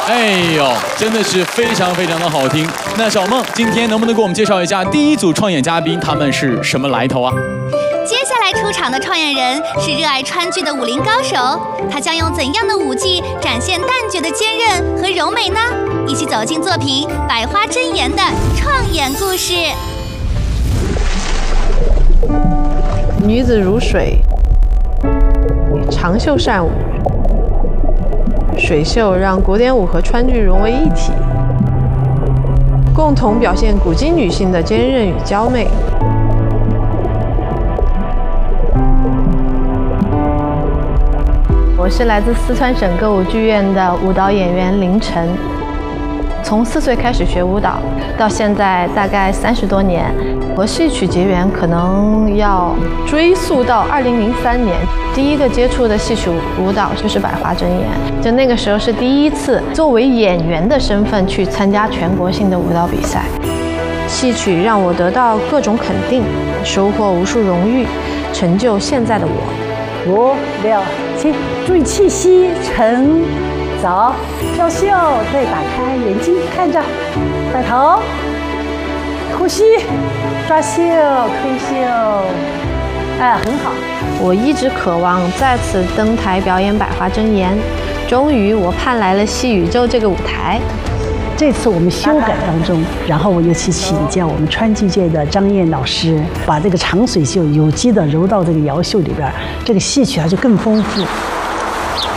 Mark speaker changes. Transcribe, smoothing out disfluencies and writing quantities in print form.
Speaker 1: 哎呦，真的是非常非常的好听。那小梦今天能不能给我们介绍一下第一组创演嘉宾他们是什么来头啊？
Speaker 2: 接下来出场的创演人是热爱川剧的武林高手，他将用怎样的武技展现旦角的坚韧和柔美呢？一起走进作品《百花争妍》的创演故事。
Speaker 3: 女子如水，长袖善舞，水袖让古典舞和川剧融为一体，共同表现古今女性的坚韧与娇媚。我是来自四川省歌舞剧院的舞蹈演员林晨，从4岁开始学舞蹈，到现在大概30多年。和戏曲结缘可能要追溯到2003年，第一个接触的戏曲舞蹈就是《百花争妍》，就那个时候是第一次作为演员的身份去参加全国性的舞蹈比赛。戏曲让我得到各种肯定，收获无数荣誉，成就现在的我。
Speaker 4: 5、6、7，注意气息，沉，走，跳袖，对，打开眼睛，看着，带头，呼吸，抓袖，推袖，哎，很好。
Speaker 3: 我一直渴望再次登台表演《百花争妍》，终于我盼来了戏宇宙这个舞台。
Speaker 4: 这次我们修改当中，然后我又去请教我们川剧界的张燕老师，把这个长水袖有机的揉到这个瑶袖里边，这个戏曲它就更丰富。